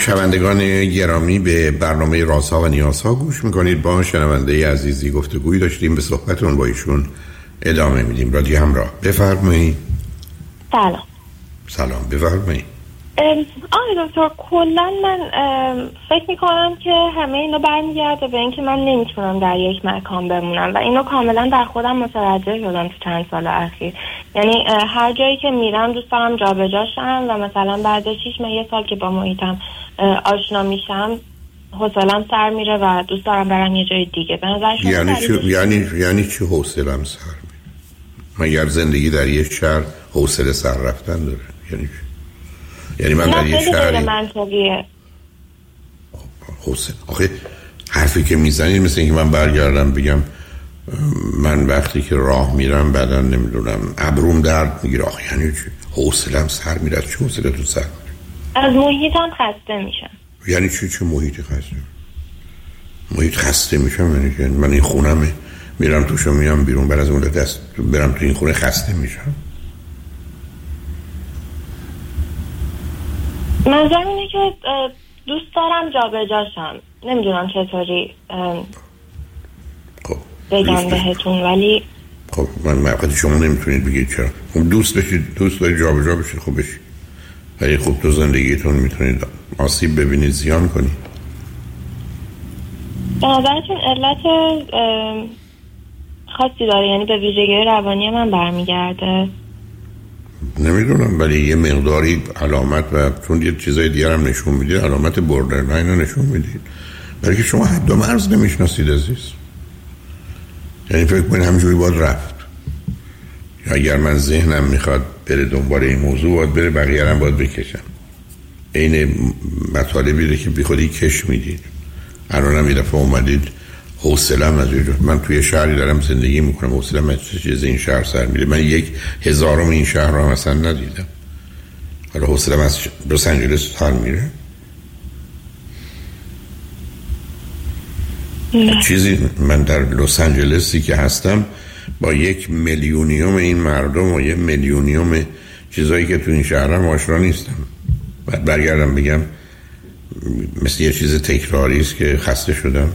شنوندگان گرامی، به برنامه رازها و نیازها گوش میکنید. با شنونده عزیزی گفتگویی داشتیم، به صحبتون با ایشون ادامه میدیم. رادیو همراه، بفرمایید. سلام، بفرمایید. آقای دکتر، کلا من فکر میکنم که همه اینا برمیگرده به اینکه من نمیتونم در یک مکان بمونم و اینو کاملا در خودم متوجه شدم تو چند سال اخیر. یعنی هر جایی که میرم دوست دارم جابجا شم و مثلا بعد 6 ماه 1 سال که با محیطم آشنا میشم حوصله‌ام سر میره و دوست دارم برم یه جای دیگه. به نظر شما یعنی چی حوصله‌ام سر میره؟ مگر زندگی در یه شهر حوصله سر رفتن داره؟ یعنی چی؟ یعنی من در یه شهری منطقیه. حسین، آخه حرفی که میزنید مثل اینکه من برگردم بگم من وقتی که راه میرم بعدا نمیدونم ابروم درد میگیره. آخه یعنی چی؟ حوصله‌ام سر میره. چه حوصله تو سر میره؟ از محیطم خسته میشم. یعنی چه محیطی خسته؟ محیط خسته میشم یعنی که من این خونمه، میرم توشو میام بیرون، بعد از اون دست برم تو این خونه خسته میشم. منظورم اینه که دوست دارم جابجا شم. نمیدونم چطوری بگم بهتون، ولی خب من شما نمیتونید بگید چرا. خب دوست بشید، دوست دارید جابجا بشید، خب بشید. ولی خب تو زندگیتون میتونید آسیب ببینید، زیان کنید. به نظرتون علت خاصی داره؟ یعنی به ویژگی روانی من برمیگرده؟ نمیدونم، ولی یه مقداری علامت، و چون یه چیزای دیگر هم نشون میدید، علامت بوردرلاین رو نشون میدید. برای که شما حد و مرز نمیشناسید عزیز. یعنی فکر کنید همینجوری باید رفت، یا اگر من ذهنم میخواد بره دنبال این موضوع باید بره، بقیه هم باید بکشم. این مطالبی رو که بی خودی کش میدید. الانم یه دفعه اومدید حوصله‌ام از اینجا، من توی شهری دارم زندگی میکنم، حوصله‌ام از چیز این شهر سر میره. من 1/1000 این شهر رو اصلا ندیدم، حالا حوصله‌ام از لس آنجلس سر میره. چیزی من در لس آنجلسی که هستم با 1/1,000,000 این مردم و 1/1,000,000 چیزایی که تو این شهرم آشنا نیستم. بعد برگردم بگم مثل یه چیز تکراری است که خسته شدم،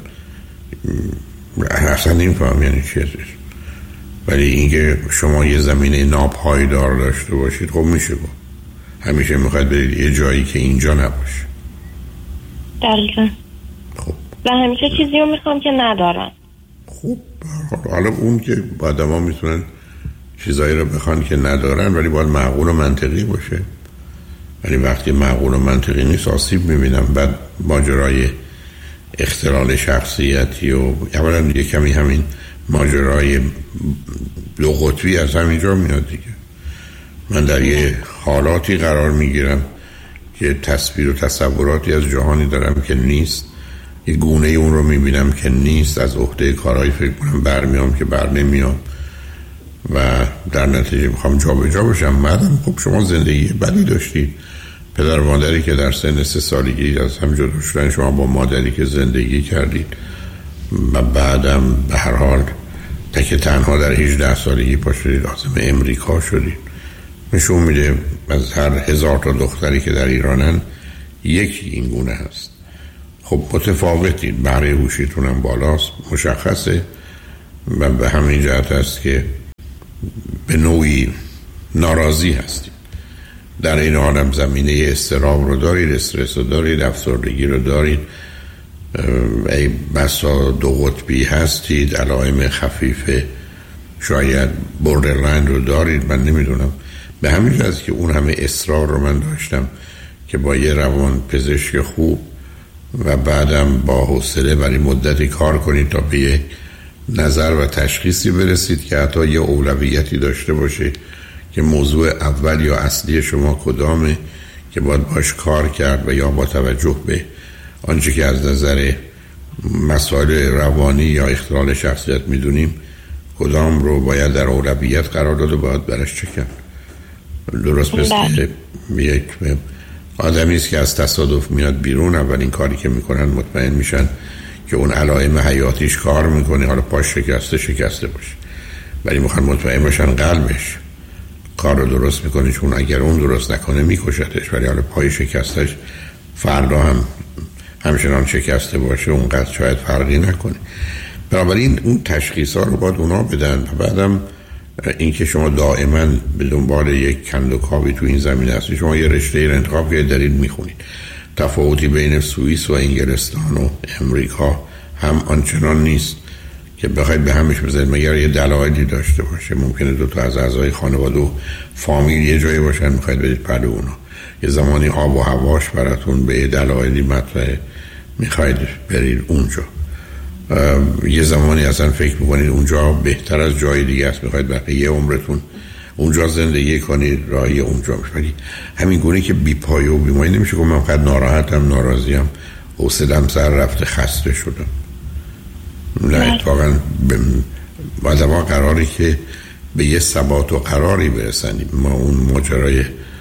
اصلا نمیفهم یعنی چی ازش. ولی اینکه شما یه زمینه ناپایدار داشته باشید، خب میشه با همیشه میخواید برید یه جایی که اینجا نباشه. دقیقا. خب و همیشه چیزی رو میخوام که ندارم. خب حالا اون که آدم ها میتونن چیزایی رو بخوان که ندارن، ولی باید معقول و منطقی باشه. ولی وقتی معقول و منطقی نیست آسیب میبینم. بعد ماجرای اختلال شخصیتی و اولا یه کمی همین ماجرای دو قطبی از همینجا میاد دیگه. من در یه حالاتی قرار میگیرم که تصویر و تصوراتی از جهانی دارم که نیست، یه گونه اون رو میبینم که نیست، از عهده کارهایی فکر کنم برمیام که بر نمیام و در نتیجه میخوام جا به جا بشم. مردم خب شما زندگی بدی داشتید، پدر و مادری که در سن 3 سالگی از هم جدا شدن، شما با مادری که زندگی کردید و بعدم به هر حال تک تنها در 18 سالگی پا شدید عازم امریکا شدید. نشون میده از هر 1000 تا دختری که در ایرانن یکی این گونه هست. خب متفاوتید، بهره هوشیتون هم بالاست، مشخصه، و به همین جهت است که به نوعی ناراضی هستید. در این حالم زمینه اضطراب رو دارید، استرس رو دارید، افسردگی رو دارید، ای بسا دو قطبی هستید، علائم خفیف شاید بوردرلاین رو دارید. من نمیدونم. به همین جهت است که اون همه اصرار رو من داشتم که با یه روان پزشک خوب و بعدم با حوصله برای مدتی کار کنید تا به یه نظر و تشخیصی برسید که حتی یه اولویتی داشته باشه که موضوع اول یا اصلی شما کدامه که باید باش کار کرد، و یا با توجه به آنچه که از نظر مسائل روانی یا اختلال شخصیت میدونیم کدام رو باید در اولویت قرار داد و باید برش چه کرد. درست مثل یک آدمی است که از تصادف میاد بیرون، اولین کاری که میکنن مطمئن میشن که اون علائم حیاتیش کار میکنه، حالا پاش شکسته باشه، ولی میخوان مطمئن باشن قلبش کار رو درست میکنه، چون اگر اون درست نکنه میکشتش، ولی حالا پای شکستش فردا هم همچنان شکسته باشه اونقدر شاید فرقی نکنه. بنابراین اون تشخیص ها رو باید اونا بدن و بعدم اینکه شما دائما به دنبال یک کندوکاوی تو این زمینه هستید. شما یه رشته رو انتخاب کردید دارید میخونید. تفاوتی بین سوئیس و انگلستان و امریکا هم آنچنان نیست که بخواید به همش بزنید مگر یه دلایلی داشته باشه. ممکنه دو تا از اعضای خانواده و فامیل یه جایی باشن میخواید برید پلو اونا. یه زمانی آب و هواش براتون به دلایلی مطرحه میخواید برید اونجا. یه زمانی اصلا فکر میکنید اونجا بهتر از جای دیگه است، میخواید بقیه عمرتون اونجا زندگی کنید، راهی اونجا میشید. همین گونه که بی پایه و بی مایه نمیشه که من فقط ناراحتم، ناراضیم، حوصله‌ام سر رفته، خسته شدم. نه اتفاقا باید ما قراری که به یه ثبات و قراری برسنیم. ما اون ماجرای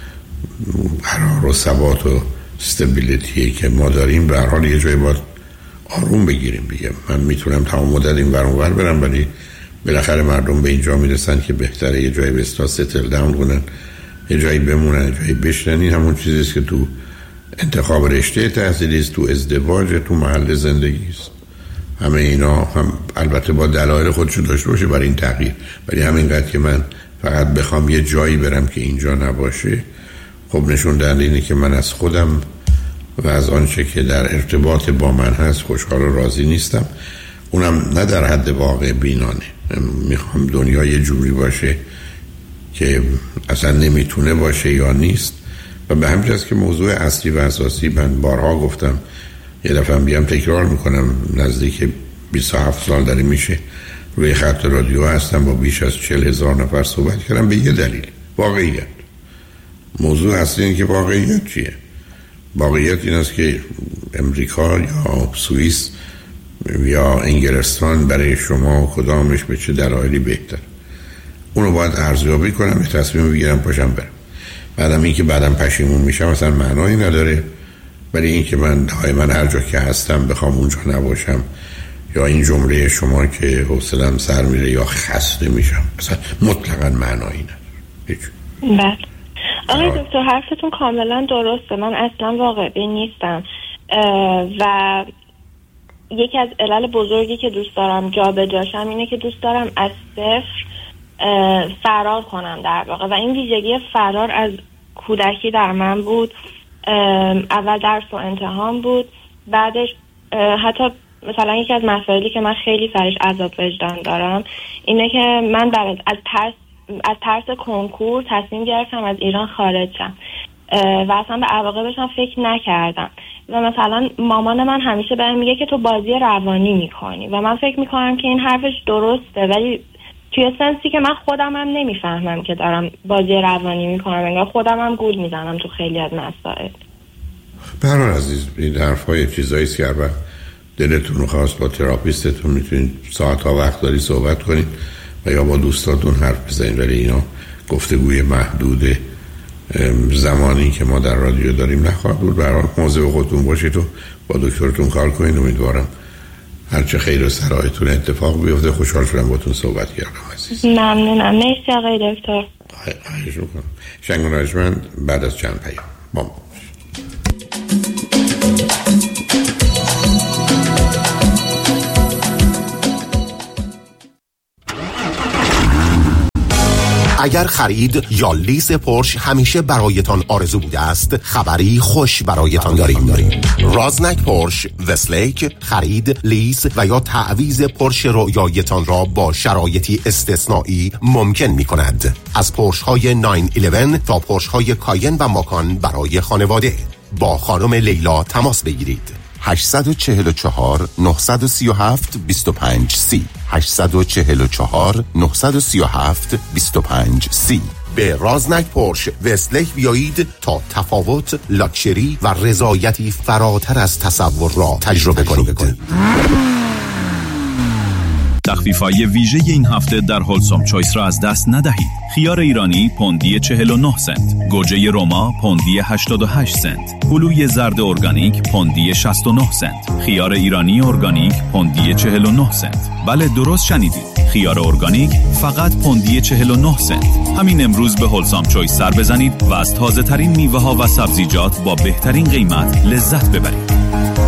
قرار و ثبات و استابیلیتی که ما داریم به هر حال یه جایی باید آروم بگیریم دیگه. من میتونم تمام مدت این ور اون ور برم ولی بالاخره مردم به اینجا میرسن که بهتره یه جایی به استا ستل داون کنن، یه جایی بمونن، یه جایی بشنن. این همون چیزیست که تو انتخاب رشته تحصیلی است، تو ازدواج، تو محل زندگی است. همه اینا هم البته با دلایل خودشو داشته باشه برای این تغییر، ولی همینقدر که من فقط بخوام یه جایی برم که اینجا نباشه، خب نشون دهنده اینه که من از خودم و از آنچه که در ارتباط با من هست خوشحال و راضی نیستم. اونم نه در حد واقع بینانه. میخوام دنیا یه جوری باشه که اصلا نمیتونه باشه یا نیست. و به همین جاست که موضوع اصلی و اساسی من بارها گفتم، یه دفعه بیام تکرار میکنم، نزدیک 27 سال داره میشه روی خط رادیو هستم، با بیش از 40,000 نفر صحبت کردم به یه دلیل، واقعیت. موضوع اصلی اینه که واقعیت چیه؟ واقعیت این است که امریکا یا سوئیس یا انگلستان برای شما کدامش به چه دلایلی بهتر، اونو باید ارزیابی کنم، به تصمیم بگیرم پاشم برم. بعدم این که بعدم پشیمون میشم اصلا معنایی نداره. ولی این که من هر جا که هستم بخوام اونجا نباشم، یا این جمله شما که حوصله‌ام سر میره یا خسته میشم، اصلا مطلقاً معنایی نداره. بله آقای دکتر حرفتون کاملا درسته. من اصلا واقعی نیستم و یکی از علل بزرگی که دوست دارم جا به جاشم اینه که دوست دارم از صفر فرار کنم در واقع. و این ویژگی فرار از کودکی در من بود. اول درس و امتحان بود، بعدش حتی مثلا یکی از مسائلی که من خیلی سرش عذاب وجدان دارم اینه که من از ترس کنکور تصمیم گرفتم از ایران خارج شم و اصلا به عواقبش هم فکر نکردم. و مثلا مامان من همیشه بهم میگه که تو بازی روانی میکنی و من فکر میکنم که این حرفش درسته، ولی توی سنسی که من خودم هم نمیفهمم که دارم بازی روانی میکنم، انگار خودم هم گول میزنم تو خیلی از مسائل. برادر عزیز، این حرفای چیزایی است که اول دلتون خواست با تراپیستتون میتونید ساعت‌ها وقت داری صحبت کنید و یا با دوستاتون حرف بزنید، ولی اینا گفتگوی محدود زمانی که ما در رادیو داریم نخواهد بود. به هر حال مواظب خودتون باشید و با دکترتون کار کنید. امیدوارم هرچه خیر و سرایتون اتفاق بیفته. خوشحال شدم باهاتون صحبت کردم عزیز. ممنونم. مرسی آقای دکتر. خواهش می‌کنم. شنگ و رجمند بعد از چند پیام با ما. اگر خرید یا لیز پورش همیشه برایتان آرزو بوده است، خبری خوش برایتان داریم. رازنک پورش وستلیک خرید، لیز و یا تعویض پورش رویایتان را با شرایطی استثنایی ممکن می کند. از پورش های 911 تا پورش های کاین و ماکان برای خانواده. با خانم لیلا تماس بگیرید. 844 937 2530 844 937 2530. به رازنک پورش وستلیک بیایید تا تفاوت، لاکچری و رضایتی فراتر از تصور را تجربه کنید. تخفیف‌های ویژه این هفته در هولسوم چویس را از دست ندهید. خیار ایرانی پوندی 49 سنت، گوجه روما پوندی 88 سنت، هلوی زرد ارگانیک پوندی 69 سنت، خیار ایرانی ارگانیک پوندی 49 سنت. بله درست شنیدید، خیار ارگانیک فقط پوندی 49 سنت. همین امروز به هولسام چویس سر بزنید و از تازه ترین میوه ها و سبزیجات با بهترین قیمت لذت ببرید.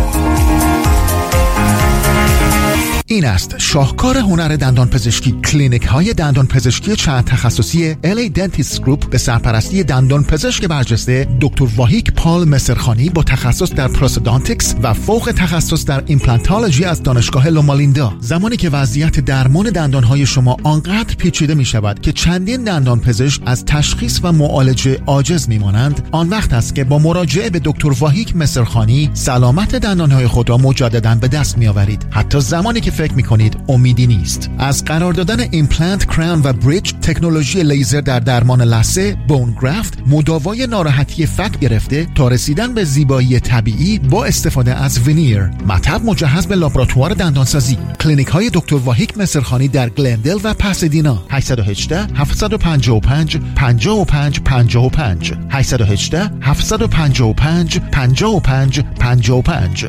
این است شاهکار هنر دندان پزشکی. کلینیک های دندان پزشکی چند تخصصی LA Dentist Group به سرپرستی دندان پزشک برجسته دکتر واهیک پال مصرخانی با تخصص در پروستودانتیکس و فوق تخصص در ایمپلانتولوژی از دانشگاه لومالیندا. زمانی که وضعیت درمان دندان های شما آنقدر پیچیده می شود که چندین دندان پزشک از تشخیص و معالجه عاجز می مانند، آن وقت است که با مراجعه به دکتر واهیک مصرخانی سلامت دندان های خود را مجددا به دست می آورید، حتی زمانی که فکر می‌کنید امیدی نیست. از قرار دادن ایمپلنت، کراون و بریج، تکنولوژی لیزر در درمان لثه، بون گرافت، مداوای ناراحتی فک گرفته تا رسیدن به زیبایی طبیعی با استفاده از وینیر. مطب مجهز به لابراتوار دندانسازی. کلینیک‌های دکتر واهیک مصرخانی در گلندل و پاسادینا. 818 755 55 55 818 755 55 55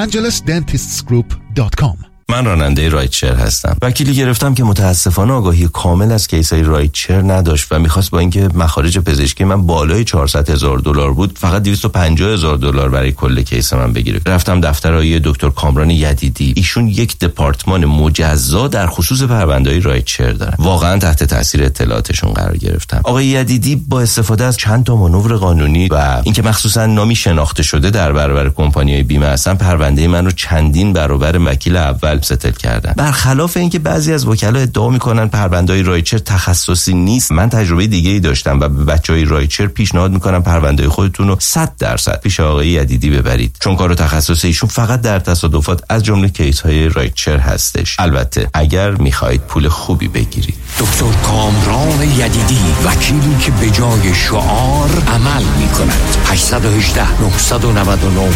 losangelesdentistsgroup.com. من راننده رایتشر هستم. وکیلی گرفتم که متاسفانه آگاهی کامل از کیسای رایتشر نداشت و میخواست با اینکه مخارج پزشکی من بالای $400,000 بود فقط $250,000 برای کل کیس من بگیره. رفتم دفتر آقای دکتر کامران یدیدی. ایشون یک دپارتمان مجزا در خصوص پرونده‌های رایتشر دارن. واقعا تحت تاثیر اطلاعاتشون قرار گرفتم. آقای یدیدی با استفاده از چند تا مانور قانونی و اینکه مخصوصا نامی شناخته شده در برابر کمپانی‌های بیمه هستن، پرونده من رو چندین برابر وکیل اول ستل کردن. برخلاف اینکه بعضی از وکلا ادعا میکنن پرونده‌های رایتشر تخصصی نیست، من تجربه دیگه‌ای داشتم و به بچهای رایتشر پیشنهاد میکنم پرونده خودتون رو 100% پیش آقای یدیدی ببرید، چون کار تخصصی ایشون فقط در تصادفات از جمله کیس‌های رایتشر هستش. البته اگر میخواهید پول خوبی بگیرید. دکتر کامران یدیدی، وکیلی که به جای شعار عمل میکند. 818 999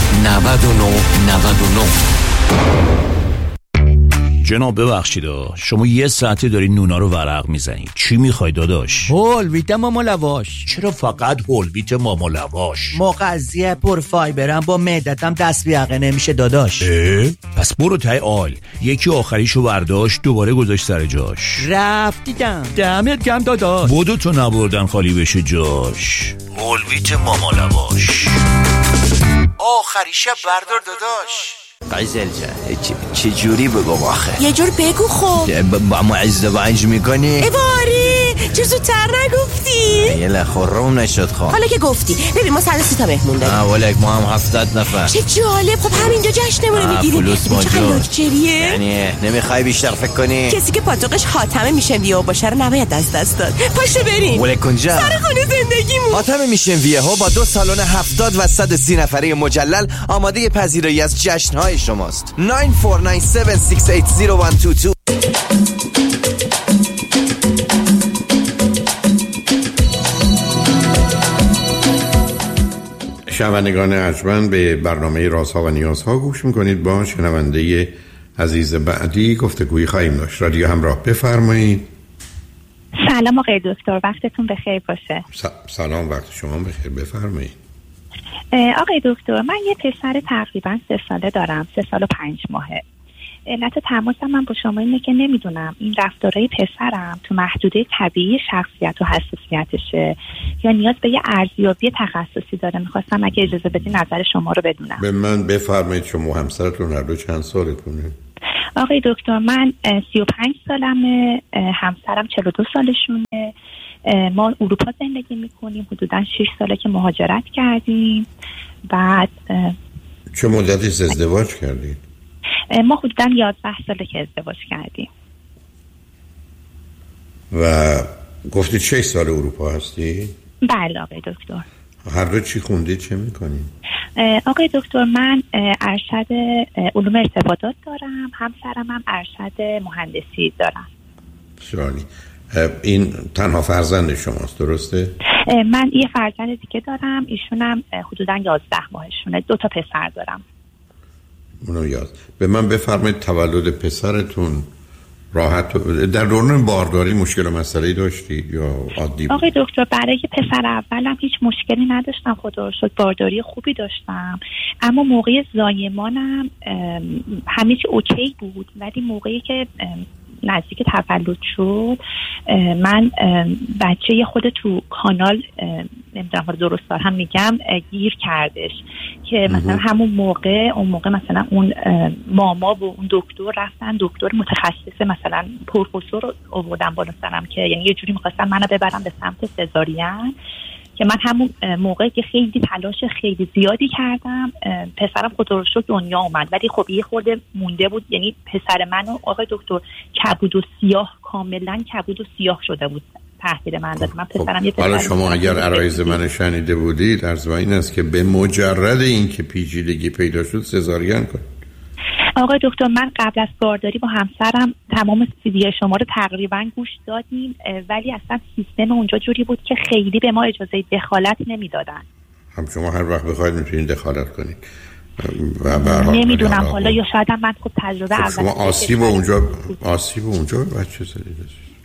99 جناب ببخشید شما یه ساعته داری نونا رو ورق میزنید. چی میخوای داداش؟ هولویت ماما لواش. چرا فقط هولویت ماما لواش؟ مغذیه پرفایبرم، با معدتم دست بیاقه نمیشه داداش. پس برو تای آل. یکی آخریشو برداشت دوباره گذاشت سر جاش. رفت دیدم. دمت گرم داداش. بودو تو نبردن خالی بشه جاش. هولویت ماما لواش آخریشه بردار داداش. قیزل جان چه جوری بگم آخه؟ یه جور بگو خب. با ما ازدواج میکنی؟ باری چه زودتر نگفتی؟ یه لخورم نشد خواه. حالا که گفتی ببین ما 130 تا مهمون داریم. ولک ما هم 70 نفر. چه جالب. خب همینجا جشنمونه میگیریم. فلوس موجود. یعنی نمیخوای بیشتر فکر کنی؟ کسی که پاتوقش حاتمه میشن ویو باشه رو نباید از دست داد. پاشو بریم ولک کنجا سر خونه زندگیمون. حاتمه میشن ویو با 2 سالن 70 و 130 نفره مجلل آماده پذیرایی از جشن‌های شماست. 9497680122. شنوندگان ارجمند به برنامه رازها و نیازها گوش میکنید. با شنونده عزیز بعدی گفتگویی خواهیم داشت. رادیو همراه، بفرمایید. سلام آقای دکتر، وقتتون بخیر باشه. سلام، وقت شما بخیر، بفرمایید. آقای دکتر، من یه پسر تقریبا 3 ساله دارم، 3 سال و 5 ماهه. علت تماسم من با شما اینه که نمیدونم این رفتارهای پسرم تو محدوده طبیعی شخصیت و حساسیتشه یا نیاز به یه ارزیابی تخصصی داره. میخواستم اگه اجازه بدی نظر شما رو بدونم. به من بفرمایید شما همسرتون هر دو چند سالتونه؟ آقای دکتر، من 35 سالمه، همسرم 42 سالشونه. ما اروپا زندگی میکنیم، حدوداً 6 ساله که مهاجرت کردیم. بعد چه مدتی ازدواج کردید؟ ما حدوداً 11 ساله که ازدواج کردیم. و گفتید 6 سال اروپا هستی؟ بله آقای دکتر. هر دو چی خوندید، چه میکنید؟ آقای دکتر، من ارشد علوم ارتباطات دارم، همسرم هم ارشد مهندسی دارم. شالی. این تنها فرزند شماست درسته؟ من یه فرزند دیگه دارم، ایشونم حدوداً 11 ماهشونه. 2 تا پسر دارم. اونو یاد. به من بفرمایید تولد پسرتون راحت. در دوران بارداری مشکل و مسئله‌ای داشتید یا عادی بود؟ آقای دکتر برای پسر اولم هیچ مشکلی نداشتم، خدا رو شکر بارداری خوبی داشتم، اما موقع زایمانم همه چی اوکی بود، ولی موقعی که نزدیک تولد شد من بچه خود تو کانال نمیدونم درست دارم میگم گیر کردش که مثلا همون موقع مثلا اون ماما و اون دکتر رفتن دکتر متخصص مثلا پروفسور رو آوردن بالا سرم که یعنی یه جوری می‌خواستن منو ببرن به سمت سزارین، که من همون موقع که خیلی تلاش خیلی زیادی کردم پسرم خدا رو شکر دنیا اومد، ولی خب یه خورده مونده بود، یعنی پسر منو آقای دکتر کبود و سیاه، کاملا کبود و سیاه شده بود تحصیل من داد. من پسرم یه حالا شما اگر عرایض من شنیده بودید عرض این است که به مجرد اینکه پیچیدگی پیدا شد سزارین کنید. آقای دکتر من قبل از بارداری با همسرم تمام CD شما رو تقریبا گوش دادیم، ولی اصلا سیستم اونجا جوری بود که خیلی به ما اجازه دخالت نمیدادن. هم شما هر وقت بخواید میتونید دخالت کنید و نمیدونم حالا یا شاید من خب تجربه اول شما آسیب اونجا بچه زدید.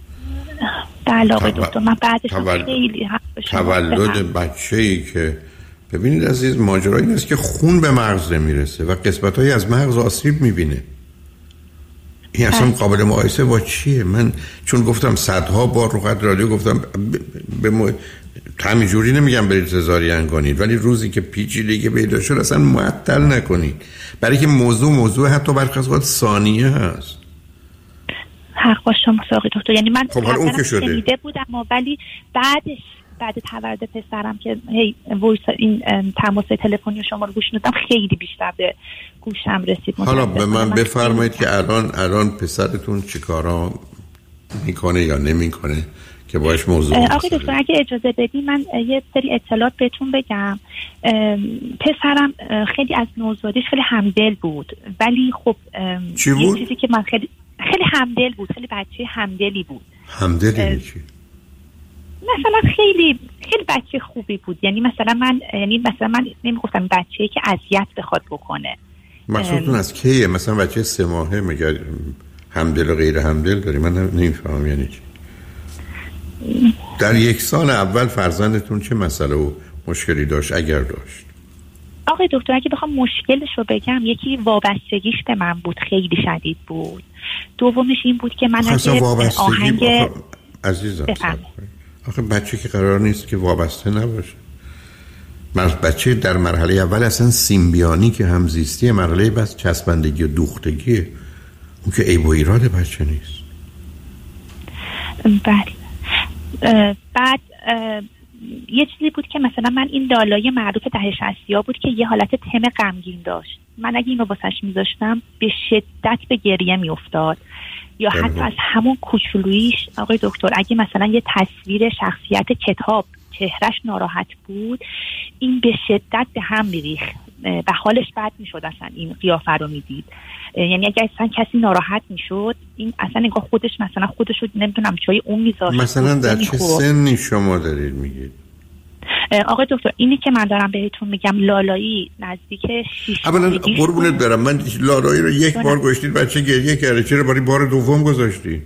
بله آقای دکتر من بعدش خیلی تولد بچه‌ای که ببینید عزیز ماجرا این است که خون به مغز نمیرسه و قسمت‌هایی از مغز آسیب می‌بینه. این اصلا قابل مقایسه با چیه؟ من چون گفتم صدها بار رو خط رادیو گفتم همینجوری نمیگم برید سزارین کنید، ولی روزی که پیچیدگی پیدا شد اصلا معطل نکنید، برای که موضوع حتی برخی از وقت ثانیه هست. حق با شما آقای دکتر، یعنی من خب حالا اون که شده بودم ولی بعد تولد پسرم که هی وایس این تماس تلفنی شما رو گوش ندادم خیلی بیشتر به گوشم رسید. حالا به من بفرمایید که الان پسرتون چیکارا میکنه یا نمیکنه که باش موضوع آقای دکتر اگه اجازه بدی من یه سری اطلاعات بهتون بگم. پسرم خیلی از نوزادیش خیلی همدل بود، ولی خب چی بود؟ یه چیزی که من خیلی همدل بود، خیلی بچه همدلی بود. همدلی چی؟ مثلا خیلی بچه خوبی بود، یعنی مثلا من نمیگفتم بچه‌ای که اذیت بخواد بکنه. مقصودتون از کیه؟ مثلا بچه 3 ماهه میگه همدل و غیر همدل داری؟ من نمیفهمم یعنی چی. در 1 سال اول فرزندتون چه مسئله و مشکلی داشت اگر داشت؟ آقای دکتر اگه بخوام مشکلش رو بگم، یکی وابستگیش به من بود، خیلی شدید بود. دومش این بود که من آهنگ عزیزم آخه بچه که قرار نیست که وابسته نباشه. بچه در مرحله اول اصلا سیمبیانی که همزیستی، مرحله بس چسبندگی و دوختگیه، اون که عیب و ایراد بچه نیست. بله. بعد یه چیزی بود که مثلا من این لالای معروف دهه 60 بود که یه حالت تم غمگین داشت، من اگه اینو واسش میذاشتم به شدت به گریه میافتاد، یا حتی از همون کوچولویش آقای دکتر اگه مثلا یه تصویر شخصیت کتاب چهرش ناراحت بود این به شدت به هم میریخت و حالش بد میشد، اصلا این قیافه رو میدید، یعنی اگه اصلا کسی ناراحت میشد این اصلا انگار خودش رو نمیدونم جای اون میذاشت. مثلا در چه سنی شما دارید میگید؟ آقای دکتر اینی که من دارم بهتون میگم لالایی نزدیک 6 اولا قربونت برم، من لالایی رو 1 بار گذاشتید بچه گریه کرده، چرا برای بار دوم گذاشتی؟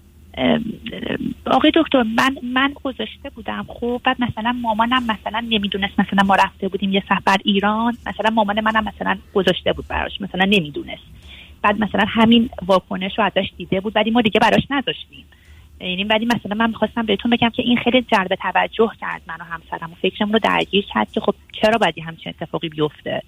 آقای دکتر من گذاشته بودم، خب بعد مثلا مامانم مثلا نمیدونست، مثلا ما رفته بودیم یه سفر ایران، مثلا مامان منم مثلا گذاشته بود براش، مثلا نمیدونست، بعد مثلا همین واکنش رو ازش دیده بود ولی ما دیگه براش نذاشتیم. یعنی بعدی مثلا من می‌خواستم بهتون بگم که این خیلی جلب توجه کرد من و همسرم و فکرم رو درگیر کرد که خب چرا باید همچین اتفاقی بیفته.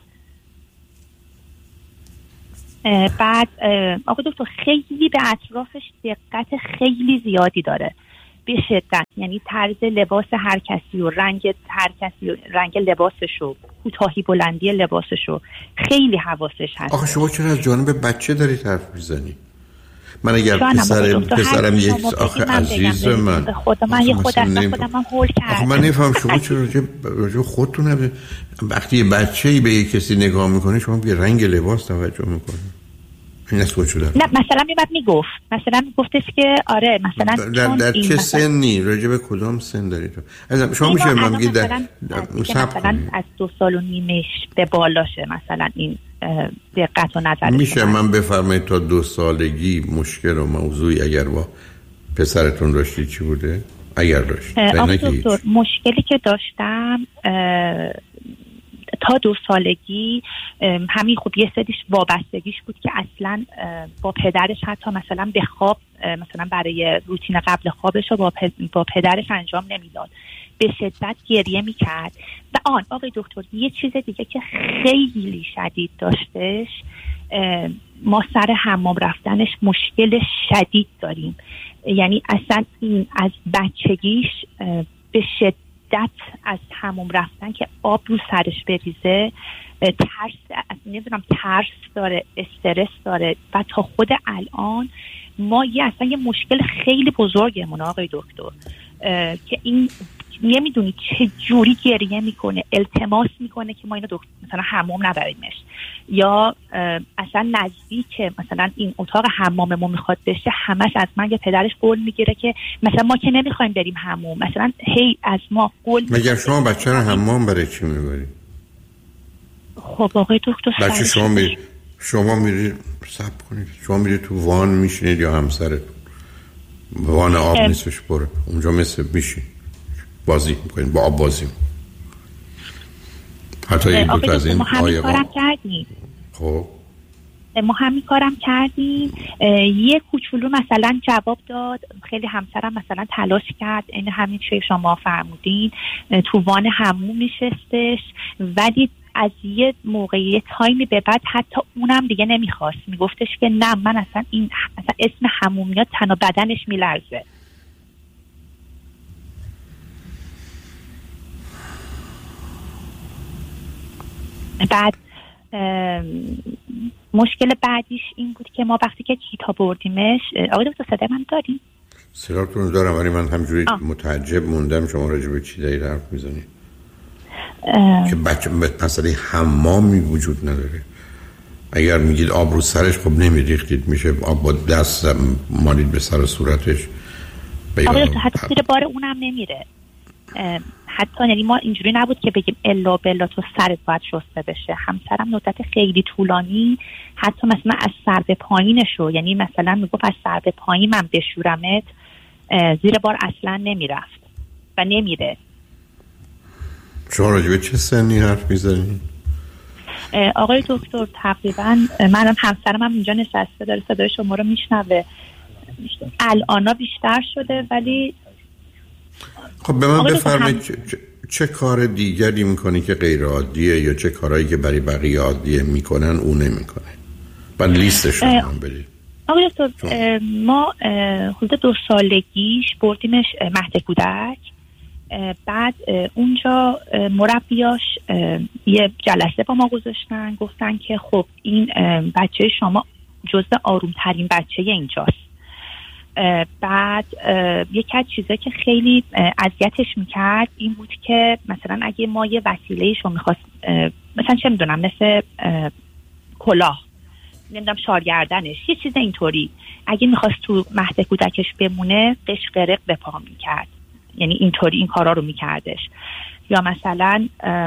بعد آقای دکتر خیلی به اطرافش دقت خیلی زیادی داره به شدت، یعنی طرز لباس هر کسی و رنگ هر کسی و رنگ لباسش و کوتاهی بلندی لباسش و خیلی حواسش هست. آخه شما چرا از جانب بچه دارید حرف میزنی؟ من اگر پسرم یک آخه عزیز من خدا من یه خودم هم هول کردم. آخه من نفهم شما چرا راجع خودتون وقتی یه بچه‌ای به یک کسی نگاه میکنه شما به رنگ لباس توجه میکنه؟ این از کجا داره؟ نه مثلا میگفت مثلا گفتش که آره مثلا در چه سنی راجع به کدام سن دارید؟ شما میشه من بگید مثلا از 2 سال و نیمش به بالاشه مثلا این دقت و نظر میشه من بفرمایید تا 2 سالگی مشکل و موضوعی اگر با پسرتون داشتی چی بوده؟ اگر داشتی دکتر مشکلی که داشتم تا 2 سالگی همین خب یه سریش وابستگیش بود که اصلا با پدرش حتی مثلا به خواب مثلا برای روتین قبل خوابش رو با پدرش انجام نمیداد، به شدت گریه میکرد. و آقای دکتر یه چیز دیگه که خیلی شدید داشتش، ما سر حمام رفتنش مشکل شدید داریم. یعنی اصلا این از بچگیش به شدت از حمام رفتن که آب رو سرش بریزه ترس داره، استرس داره و تا خود الان ما اصلا یه مشکل خیلی بزرگمونه آقای دکتر که این نمیدونی چه جوری گریه میکنه، التماس میکنه که ما اینو مثلا حمام نبریمش، یا اصلا نزدیک مثلا این اتاق حماممون میخواد بشه همش از من یا پدرش قول میگیره که مثلا ما که نمیخوایم بریم حمام، مثلا هی از ما قول میگیره. مگر شما بچه رو حمام برای چی میبرید؟ خب آقای دکتر بچه شما میرید صبر کنید، شما میرید تو وان میشینید یا همسرتون وان آب نیستش پره اونجا مثل میشین بازی میکنید با آب بازی حتی این دوتا از این ما همین کارم کردیم. خب ما همین کارم کردیم. یه کوچولو مثلا جواب داد، خیلی همسرم مثلا تلاش کرد این همین چیزی شما فرمودین تو وان حموم میشستش، ولی از یه موقعی تایمی به بعد حتی اونم دیگه نمیخواست، میگفتش که نه من اصلا اسم حمومیات تن و بدنش میلرزه. بعد مشکل بعدیش این بود که ما وقتی که کیتا بردیمش، آقای دکتر صدای من داریم؟ صداتون دارم ولی من همجوری متعجب موندم شما راجع به چی دارید حرف میزنید که بچه مسئله حمامی وجود نداره. اگر میگید آب رو سرش خب نمیریختید، میشه آب با دست مالید به سر و صورتش. آقای دکتر حتی زیر بار اونم نمیره، حتی یعنی ما اینجوری نبود که بگیم الا بلا تو سرت باید شسته بشه. همسرم مدت خیلی طولانی حتی مثلا از سر به پایینشو، یعنی مثلا میگفت از سر به پایین من بشورمت، زیر بار اصلا نمیرفت و نمیره. شما راجبه چه سنی حرف میزنید؟ آقای دکتر تقریبا منم همسرم هم اینجا نشسته داره صدای شما رو میشنوه، الان بیشتر شده ولی خب به من بفرمایید چه کار دیگری میکنی که غیر عادیه یا چه کارهایی که برای بقیه عادیه میکنن اون نمیکنه؟ بعد لیستش رو هم بدید. آقای دکتر ما حدود 2 سالگیش بردیمش مهد کودک، بعد اونجا مربیاش یه جلسه با ما گذاشتن، گفتن که خب این بچه شما جزء آرومترین بچه اینجاست. بعد یکی از چیزایی که خیلی اذیتش میکرد این بود که مثلا اگه ما یه وسیله‌ایش رو میخواست مثلا چه میدونم مثل کلاه، نمیدونم شارگردنش، یه چیز اینطوری اگه میخواست تو مهد کودکش بمونه قشقرق به پا میکرد، یعنی اینطوری این کارا رو میکردش. یا مثلا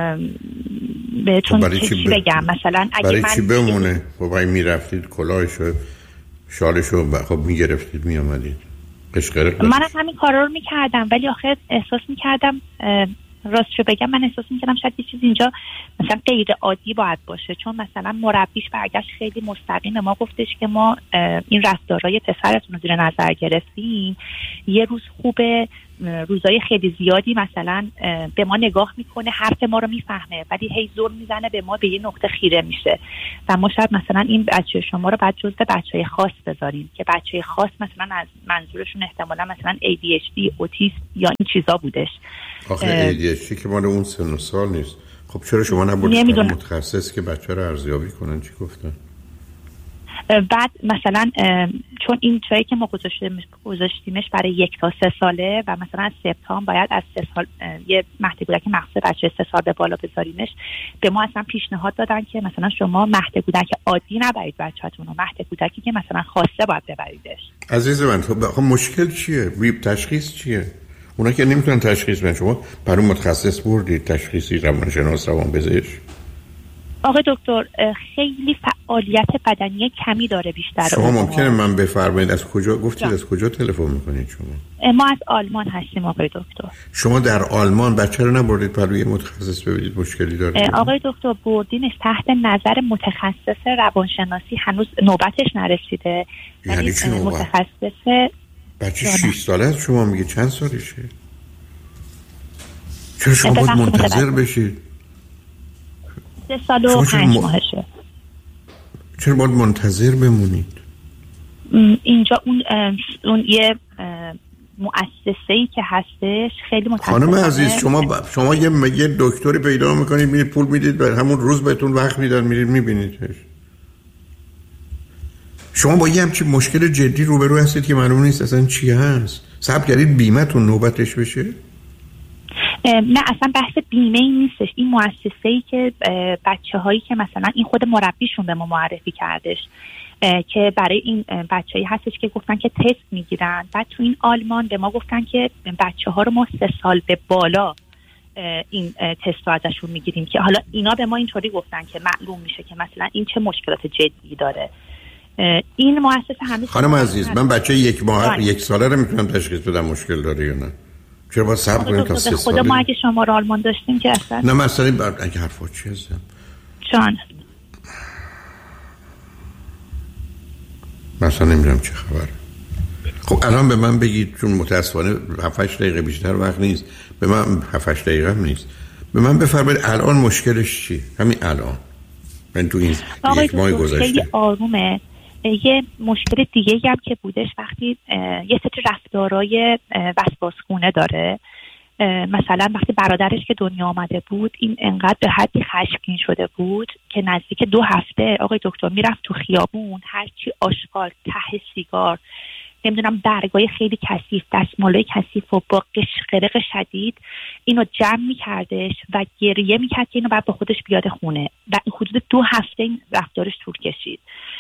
بهتون چی بگم، مثلا اگه برای چی بمونه؟ خب اگه میرفتید کلاهشو شالشو خب میگرفتید میامدید قشقرق. من همین کارا رو میکردم ولی آخر احساس میکردم راستشو بگم من احساس میکردم شاید یه چیز اینجا مثلا غیر عادی باید باشه، چون مثلا مربیش برگشت خیلی مستقیم ما گفتش که ما این رفتارهای پسرتون رو زیر نظر گرفتیم، یه روز خوبه، روزای خیلی زیادی مثلا به ما نگاه میکنه، حرف ما رو میفهمه ولی هی زور میزنه به ما، به یه نقطه خیره میشه و ما شاید مثلا این بچه شما رو بعد جزء بچهای خاص بذاریم که بچه خاص مثلا از منظورشون احتمالا مثلا ADHD، اوتیسم یا این چیزا بودش. آخه ADHD که مال اون سن و سال نیست. خب چرا شما نبودید متخصص که بچه رو ارزیابی کنن؟ چی گفتن؟ بعد مثلا چون این جایی که ما گذاشتیمش برای 1 تا 3 ساله و مثلا از سپتامبر باید از 3 سال یه مهد کودک مخصوص بچه 3 سال به بالا بذاریمش، به ما اصلا پیشنهاد دادن که مثلا شما مهد کودک عادی نبرید بچه‌تون رو، مهد کودکی که مثلا خواسته باید ببریدش. عزیز من خب مشکل چیه؟ تشخیص چیه؟ اونا که نمیتونن تشخیص بدن، شما برای متخصص بردید تشخیصی، روانشناس، روانپزشک؟ آقای دکتر خیلی فعالیت بدنی کمی داره بیشتر. شما ممکنه من بفرمایید از کجا گفتید از کجا تلفن میکنید شما؟ ما از آلمان هستیم آقای دکتر. شما در آلمان بچه رو نبردید پروی متخصص ببینید مشکلی داره؟ آقای دکتر بردینش تحت نظر متخصص روانشناسی، هنوز نوبتش نرسیده. یعنی چی نوبت؟ متخصص بچه 6 ساله است شما میگه چند سالشه؟ چرا شما باید منتظر بشید؟ 3 سال و 5 ماهشه. چرا باید منتظر بمونید؟ اینجا اون یه مؤسسه‌ای که هستش خیلی متاسفانه. خانم عزیز شما یه دکتری پیدا میکنید میرید پول میدید و همون روز بهتون وقت میدن میرید میبینیدش. شما با یه همچین مشکل جدی روبرو هستید که معلوم نیست اصلا چی هست. صبر کردید بیمه‌تون نوبتش بشه؟ نه اصلا بحث بیمه ای نیستش. این مؤسسه‌ای که بچه‌هایی که مثلا این خود مربیشون به ما معرفی کردش که برای این بچه‌ای هستش که گفتن که تست میگیرن. بعد تو این آلمان به ما گفتن که بچه‌ها رو ما 3 سال به بالا این تست رو ازشون میگیریم که حالا اینا به ما اینطوری گفتن که معلوم میشه که مثلا این چه مشکلات جدی داره. این مؤسسه هنوز خانم عزیز من بچه 1 ساله رو میتونم تشخیص بدم مشکل داره یا نه؟ چرا باید صبر کنید تا 3 ساله؟ خدا ما اگه شما رو آلمان داشتیم که اصلا نه مثلا اگه حرفا چی هستم جان مثلا نمیدونم چه خبره. خب الان به من بگید چون متاسفانه 7-8 دقیقه بیشتر وقت نیست به من 7-8 دقیقه هم نیست به من بفرمایید الان مشکلش چی؟ همین الان من تو این 1 ماه گذشته خیلی آرومه. یه مشکل دیگه هم که بودش وقتی یه سری رفتارای وسواسگونه داره. مثلا وقتی برادرش که دنیا آمده بود این انقدر به حدی خشمگین شده بود که نزدیک 2 هفته آقای دکتر میرفت تو خیابون هرچی آشغال ته سیگار نمیدونم برگای خیلی کثیف دستمالای کثیف و با قشقرق شدید اینو جمع میکردش و گریه میکرد که اینو بعد با خودش بیاد خونه و حدود 2 هفته این رفتارش طول کشید.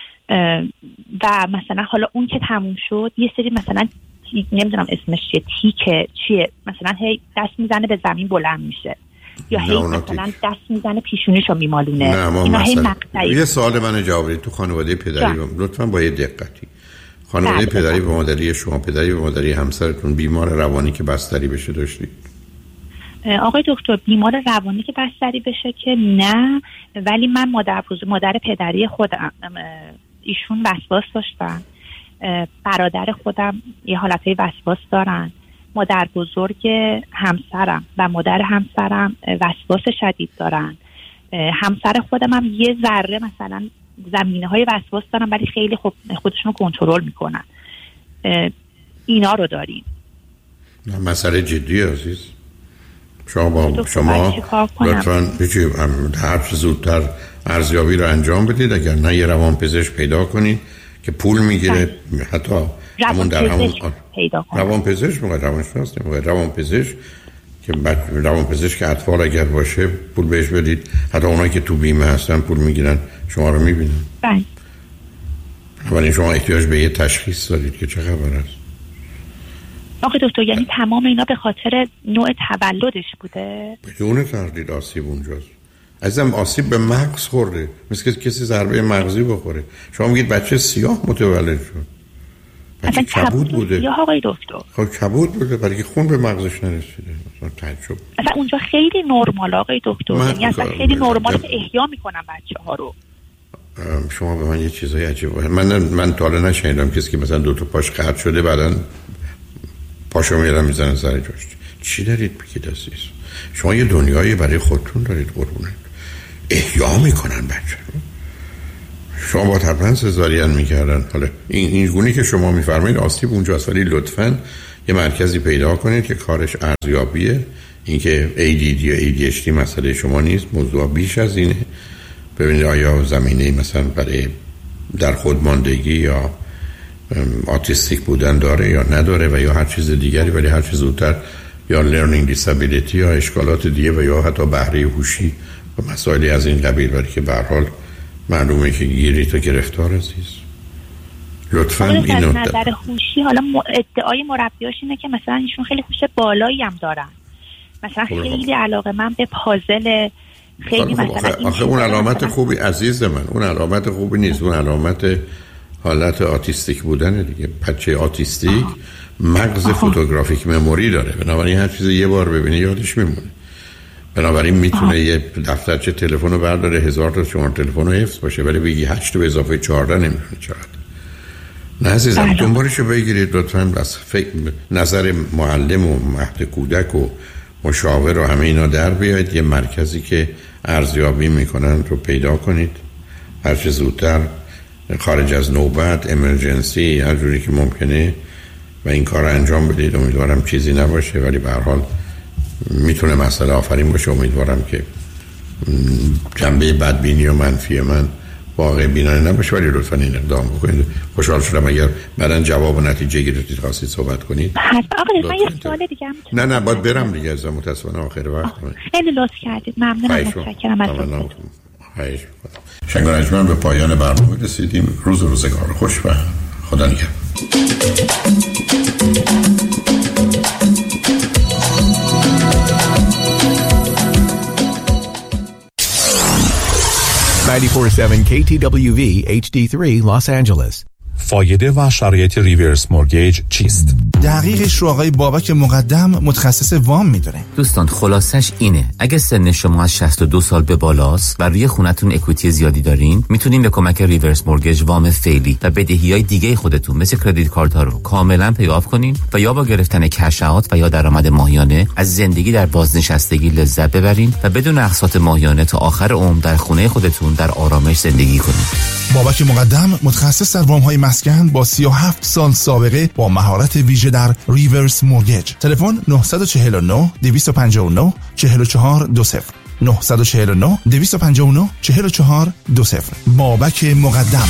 و مثلا حالا اون که تموم شد یه سری مثلا نمیدونم اسمش چیه مثلا هی دست میزنه به زمین بلند میشه یا هی مثلا دست میزنه پیشونیشو میمالونه. اینا هی مقطعی. یه سوال من جواب بدید. تو خانواده پدری لطفاً با یه دقتی خانواده پدری و مادری شما پدری و مادری همسرتون بیمار روانی که بستری بشه داشتید؟ آقای دکتر بیمار روانی که بستری بشه که نه ولی من مادر پدری خودم ایشون وسواس داشتن. برادر خودم یه حالتهای وسواس دارن. مادر بزرگ همسرم و مادر همسرم وسواس شدید دارن. همسر خودم هم یه ذره مثلا زمینه‌های وسواس دارن ولی خیلی خوب خودشون رو کنترل میکنن. اینا رو داریم. مسئله جدی عزیز. شما لطفاً هر چه زودتر ارزیابی رو انجام بدید. اگر نه یه روانپزشک پیدا کنید که پول میگیره حتی همون در همون روانپزشک روانشناس روانپزشک که روانپزشک اطفال اگر باشه پول بهش بدید. حتی اونایی که تو بیمه هستن پول میگیرن شما رو میبینن. بله. ولی شما احتیاج به یه تشخیص دارید که چه خبر است. آقای دکتر یعنی تمام اینا به خاطر نوع تولدش بوده؟ بدون تردید آسیب اونجاست. عزیزم آسیب به مغز خورده مثل کسی ضربه مغزی بخوره. شما میگید بچه سیاه متولد شد. بچه کبود بوده. یا آقای دکتر خب کبود بوده برای که خون به مغزش نرسیده. مثلا تعجب. اصلا اونجا خیلی نرمال آقای دکتر. یعنی اصلا خیلی نرمال که احیا میکنن بچه‌ها رو. شما به من یه چیزای عجیبه. من تا حالا نشنیدم کسی که مثلا 2 تا پاش قطع شده بعدن پاشو میارن میزنن سر جاش. چی دارید بگید عزیز؟ شما یه دنیایی برای خودتون دارید قربونت. احیا میکنن بچه رو. شما با حتما سزارین میکردن. حالا این گونه که شما میفرمایید آسیب اونجاست ولی لطفاً یه مرکزی پیدا کنید که کارش ارزیابیه. اینکه ADD یا ADHD مسئله شما نیست. موضوع بیش از اینه. ببینید آیا زمینه مثلا برای در خودماندگی یا آتیستیک بودن داره یا نداره و یا هر چیز دیگری ولی هر چیز زودتر یا learning disability یا اشکالات دیگه و یا حتی بهره هوشی و مسائلی از این قبیل ولی که به هر حال معلومه که گیری تا گرفتار عزیز. لطفاً اینو از نظر هوشی حالا ادعای مربیاش اینه که مثلا ایشون خیلی هوش بالایی هم دارن. مثلا خیلی علاقه من به پازل خیلی مثلا آخه اون علامت خوبی عزیز من، اون علامت خوبی نیست، اون علامت حالت آتیستیک بودن دیگه. بچه آتیستیک مغز فوتوگرافیک مموری داره، بنابراین هر چیز یه بار ببینه یادش میمونه. بنابراین میتونه یه دفترچه تلفن رو برداره 1000 تا شماره تلفن رو حفظ باشه، ولی بگی 8 به اضافه 14 نمیدونه چقدر. نه عزیزم، دنبالشو بگیرید لطفاً. بس نظر معلم و مهد کودک و مشاور و همه اینا در بیاید، یه مرکزی که ارزیابی میکنن رو پیدا کنید هر چه زودتر، خارج از نوبت، امرجنسی، هر جوری که ممکنه، و این کار رو انجام بدید. امیدوارم چیزی نباشه، ولی به هر حال میتونه مسئله آفرین باشه. امیدوارم که جنبه بدبینی و منفی من واقع بینانه نباشه، ولی لطفاً این اقدام بکنید. خوشحال شدم اگر بعداً جواب و نتیجه گرفتید خواستید صحبت کنید. آقا من یه سوال دیگه هم نه باید برم دیگه، از متاسفانه آخر وقت. خیلی لطف کردید، ممنونم، متشکرم ازتون. شنگانجمن به پایان برنامه رسیدیم. روزگار خوش و خدا نگهدار. 94.7 KTWV HD3 Los Angeles. فایده و شرایط ریورس مورگیج چیست؟ دقیقش رو آقای بابک مقدم متخصص وام میدونه. دوستان خلاصش اینه، اگه سن شما از 62 سال به بالاست و روی خونتون اکویتی زیادی دارین، میتونین به کمک ریورس مورگیج وام فعلی و بدهیای دیگه خودتون مثل کردیت کارت‌ها رو کاملا پیاف کنین و یا با گرفتن کش اوت و یا درآمد ماهیانه از زندگی در بازنشستگی لذت ببرین و بدون اقساط ماهیانه تا آخر عمر در خونه خودتون در آرامش زندگی کنین. بابک مقدم متخصص در وام‌های مسکن با 37 سال سابقه با مهارت ویژه در ریورس مورگیج. تلفن 949 259 4420 949 259 4420. بابک مقدم.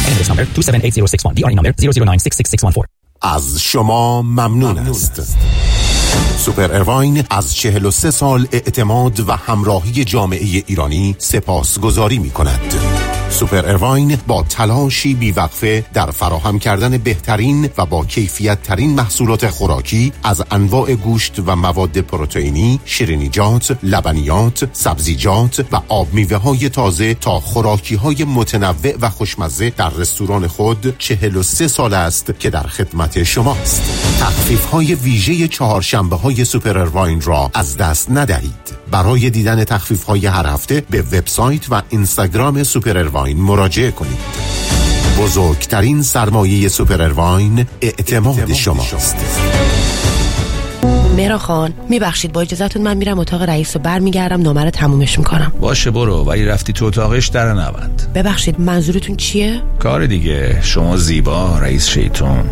از شما ممنون است. سوپر ارواین از 43 سال اعتماد و همراهی جامعه ایرانی سپاسگزاری می‌کند. سوپر ارواین با تلاشی بیوقفه در فراهم کردن بهترین و با کیفیت ترین محصولات خوراکی از انواع گوشت و مواد پروتئینی، شیرینیجات، لبنیات، سبزیجات و آب میوه های تازه تا خوراکی های متنوع و خوشمزه در رستوران خود 43 سال است که در خدمت شماست. تخفیف های ویژه چهارشنبه های سوپر ارواین را از دست ندهید. برای دیدن تخفیف های هر هفته به وبسایت و اینستاگرام سوپر ارواین مراجعه کنید. بزرگترین سرمایه سوپر ارواین اعتماد شماست. مهران خان میبخشید با اجازهتون من میرم اتاق رئیس و برمیگردم نامه رو تمومش میکنم. باشه برو، ولی رفتی تو اتاقش در نبند. ببخشید منظورتون چیه؟ کار دیگه، شما زیبا رئیس شیطون.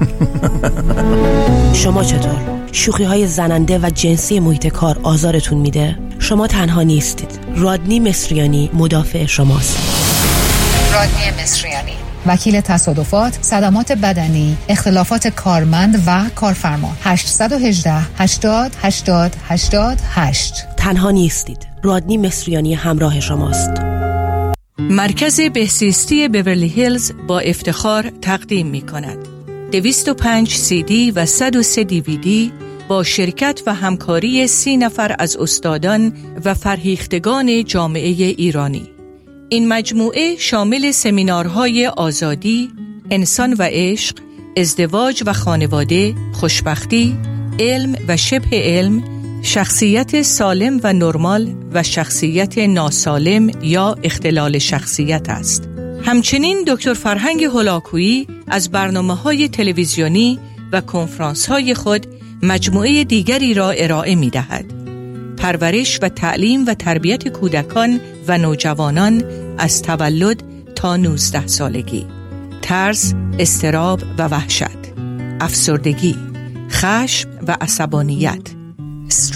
شما چطور؟ شوخی های زننده و جنسی محیط کار آزارتون میده؟ شما تنها نیستید. رادنی مصریانی مدافع شماست. رادنی مصریانی، وکیل تصادفات، صدمات بدنی، اختلافات کارمند و کارفرما. 818 80 80 88. تنها نیستید. رادنی مصریانی همراه شماست. مرکز بهزیستی بیورلی هیلز با افتخار تقدیم می کند 205 CD و 103 DVD با شرکت و همکاری 30 نفر از استادان و فرهیختگان جامعه ایرانی. این مجموعه شامل سمینارهای آزادی، انسان و عشق، ازدواج و خانواده، خوشبختی، علم و شبه علم، شخصیت سالم و نرمال و شخصیت ناسالم یا اختلال شخصیت است. همچنین دکتر فرهنگ هولاکویی از برنامه‌های تلویزیونی و کنفرانس‌های خود مجموعه دیگری را ارائه می‌دهد. پرورش و تعلیم و تربیت کودکان و نوجوانان از تولد تا 19 سالگی، ترس، اضطراب و وحشت، افسردگی، خشم و عصبانیت،